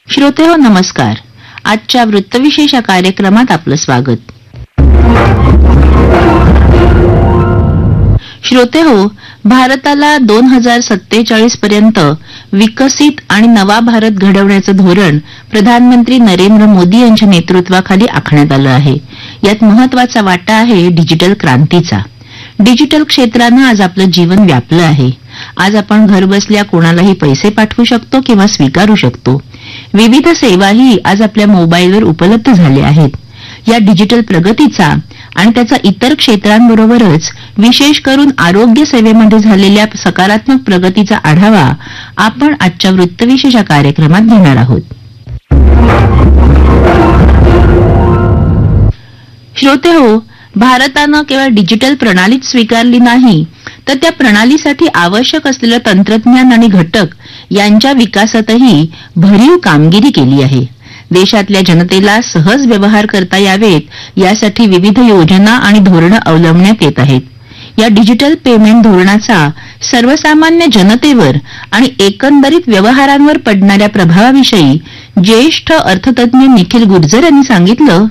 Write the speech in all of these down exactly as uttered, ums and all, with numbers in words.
श्रोतेहो नमस्कार. आजच्या वृत्तविशेष या कार्यक्रमात आपलं स्वागत. श्रोतेहो, भारताला दोन हजार सत्तेचाळीस पर्यंत विकसित आणि नवा भारत घडवण्याचं धोरण प्रधानमंत्री नरेंद्र मोदी यांच्या नेतृत्वाखाली आखण्यात आलं आहे. यात महत्वाचा वाटा आहे डिजिटल क्रांतीचा. डिजिटल क्षेत्रानं आज आपलं जीवन व्यापलं आहे. आज आपण घरबसल्या कोणालाही पैसे पाठवू शकतो किंवा स्वीकारू शकतो. विविध सेवाही आज आपल्या मोबाईलवर उपलब्ध झाल्या आहेत. या डिजिटल प्रगतीचा आणि त्याचा इतर क्षेत्रांबरोबरच विशेष करून आरोग्य सेवेमध्ये झालेल्या सकारात्मक प्रगतीचा आढावा आपण आजच्या वृत्तविशेष या कार्यक्रमात घेणार आहोत. श्रोतेहो, भारतानं केवळ डिजिटल प्रणालीच स्वीकारली नाही, तर त्या प्रणालीसाठी आवश्यक असलेलं तंत्रज्ञान आणि घटक यांच्या विकासातही भरीव कामगिरी केली आहे. देशातल्या जनतेला सहज व्यवहार करता यावेत यासाठी विविध योजना आणि धोरणं अवलंबण्यात येत आहेत. या डिजिटल पेमेंट धोरणाचा सर्वसामान्य जनतेवर आणि एकंदरीत व्यवहारांवर पडणाऱ्या प्रभावाविषयी ज्येष्ठ अर्थतज्ञ निखिल गुर्जर यांनी सांगितलं.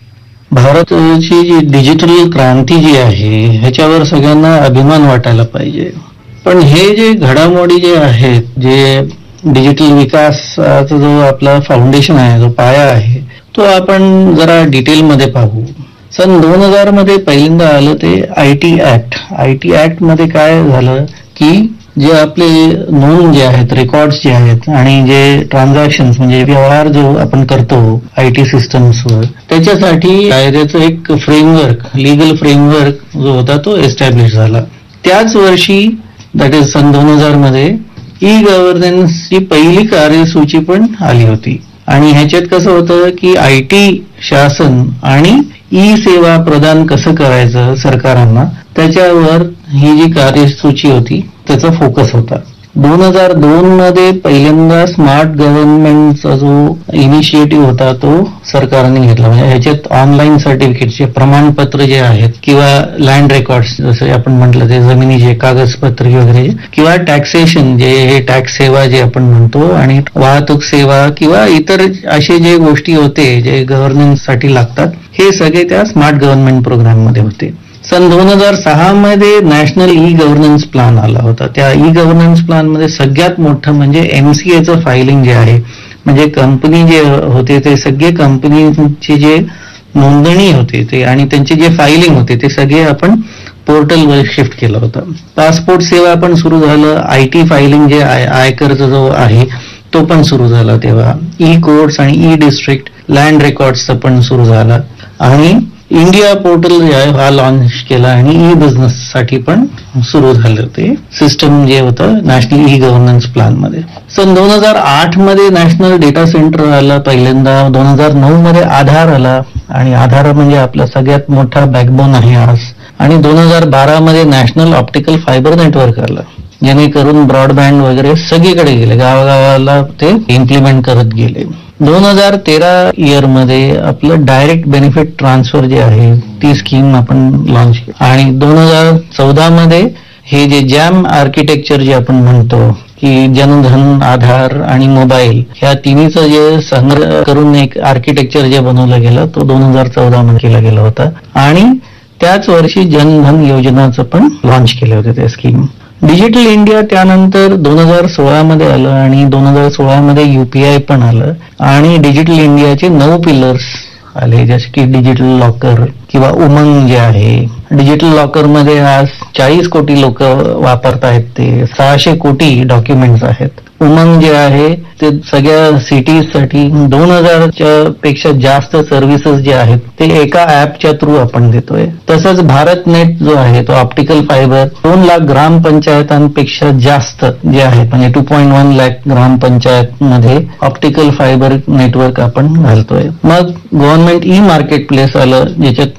भारताची जी डिजिटल क्रांती जी आहे ह्याच्यावर सगळ्यांना अभिमान वाटायला पाहिजे. पण हे जे घडामोडी जे आहेत, जे डिजिटल विकासाचा जो आपला फाउंडेशन आहे, जो पाया आहे, तो आपण जरा डिटेलमध्ये पाहू. सन दोन हजार मध्ये पहिल्यांदा आलं ते I T act. I T act मध्ये काय झालं की जे आपले नोंद जे आहेत, रेकॉर्ड्स जे आहेत आणि जे ट्रान्झॅक्शन्स म्हणजे व्यवहार जो आपण करतो आय टी सिस्टम्सवर, त्याच्यासाठी कायद्याचं एक फ्रेमवर्क, लिगल फ्रेमवर्क जो होता तो एस्टॅब्लिश झाला. त्याच वर्षी दॅट इज सन दोन हजार मध्ये ई गव्हर्नन्सची पहिली कार्यसूची पण आली होती. आणि ह्याच्यात कसं होतं की आय टी शासन आणि ई सेवा प्रदान कसं करायचं सरकारांना, त्याच्यावर ही जी कार्यसूची होती त्याचा फोकस होता. दोन हजार दोन मध्ये पहिल्यांदा स्मार्ट गव्हर्नमेंटचा जो इनिशिएटिव्ह होता तो सरकारने घेतला. म्हणजे ह्याच्यात ऑनलाईन सर्टिफिकेटचे प्रमाणपत्र जे आहेत किंवा लँड रेकॉर्ड्स जसं आपण म्हटलं ते जमिनीचे कागदपत्र वगैरे, किंवा टॅक्सेशन जे हे टॅक्स सेवा जे आपण म्हणतो, आणि वाहतूक सेवा किंवा इतर असे जे गोष्टी होते जे गव्हर्नन्ससाठी लागतात, हे सगळे त्या स्मार्ट गव्हर्नमेंट प्रोग्राम मध्ये होते. सन दोन हजार सहा मध्ये नॅशनल ई गव्हर्नन्स प्लॅन आला होता. त्या ई गव्हर्नन्स प्लॅन मध्ये सगळ्यात मोठं म्हणजे एमसीएचं फायलिंग जे आहे, म्हणजे कंपनी जे होते ते सगळे कंपनीचे जे नोंदणी होते ते आणि त्यांचे जे फायलिंग होते ते सगळे आपण पोर्टलवर शिफ्ट केलं होतं. पासपोर्ट सेवा पण सुरू झालं. आय टी फायलिंग जे आयकरचा जो आहे तो पण सुरू झाला तेव्हा. ई कोर्ट्स आणि ई डिस्ट्रिक्ट लँड रेकॉर्ड्सचं पण सुरू झाला. आणि इंडिया पोर्टल जे आहे हा लॉन्च केला आणि ई बिझनेस साठी पण सुरू झालं ते सिस्टम जे होतं नॅशनल ई गव्हर्नन्स प्लॅन मध्ये. सन दोन हजार आठ मध्ये नॅशनल डेटा सेंटर आला पहिल्यांदा. दोन हजार नऊ मध्ये आधार आला आणि आधार म्हणजे आपला सगळ्यात मोठा बॅकबोन आहे आज. आणि दोन हजार बारा मध्ये नॅशनल ऑप्टिकल फायबर नेटवर्क आलं, जेणेकरून ब्रॉडबँड वगैरे सगळीकडे गेले, गावागावाला ते इम्प्लिमेंट करत गेले. दोन हजार तेरा इयर मध्ये आपलं डायरेक्ट बेनिफिट ट्रान्सफर जे आहे ती स्कीम आपण लॉन्च केली. आणि दोन हजार चौदा मध्ये हे जे जॅम आर्किटेक्चर जे आपण म्हणतो की जनधन, आधार आणि मोबाईल ह्या तिन्हीचं जे संग्रह करून एक आर्किटेक्चर जे बनवलं गेलं तो दोन हजार चौदा मध्ये केला गेला होता. आणि त्याच वर्षी जनधन योजनाचं पण लॉन्च केले होते ते स्कीम. डिजिटल इंडिया त्यानंतर दोन हजार सोळा मध्ये आलं आणि दोन हजार सोळा मध्ये युपीआय पण आलं. आणि डिजिटल इंडियाचे नऊ पिलर्स आले, जसे की डिजिटल लॉकर किंवा उमंग जे आहे. डिजिटल लॉकर मध्ये आज चाळीस कोटी लोक वापरतायत, ते सहाशे कोटी डॉक्युमेंट्स आहेत. उमंग जे आहे ते सगळ्या सिटीजसाठी दोन हजारच्या पेक्षा जास्त सर्व्हिसेस जे आहेत ते एका ऍपच्या थ्रू आपण देतोय. तसंच भारत नेट जो आहे तो ऑप्टिकल फायबर दोन लाख ग्रामपंचायतांपेक्षा जास्त जे आहेत, म्हणजे टू पॉईंट वन लाख ग्रामपंचायत मध्ये ऑप्टिकल फायबर नेटवर्क आपण घालतोय. मग गव्हर्नमेंट ई मार्केट प्लेस आलं, ज्याच्यात